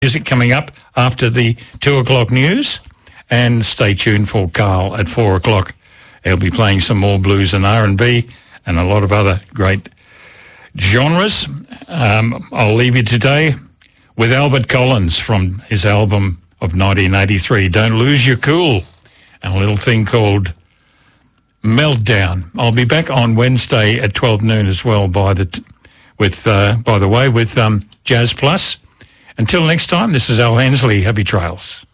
Music coming up after the 2 o'clock news, and stay tuned for Carl at 4 o'clock. He'll be playing some more blues and R&B and a lot of other great genres. I'll leave you today with Albert Collins from his album of 1983, Don't Lose Your Cool, and a little thing called Meltdown. I'll be back on Wednesday at 12 noon as well, by the way, with Jazz Plus. Until next time, this is Al Hensley. Happy trails.